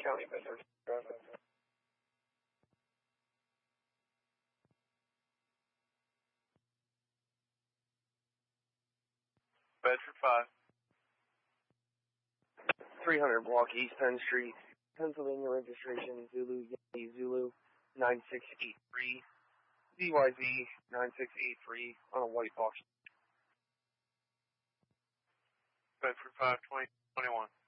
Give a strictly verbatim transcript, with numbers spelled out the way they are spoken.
County, Bedford. Bedford five. three hundred block East Penn Street, Pennsylvania registration, Zulu Yankee Zulu nine six eight three, Z Y Z nine six eight three on a white box. Bedford five, twenty twenty-one.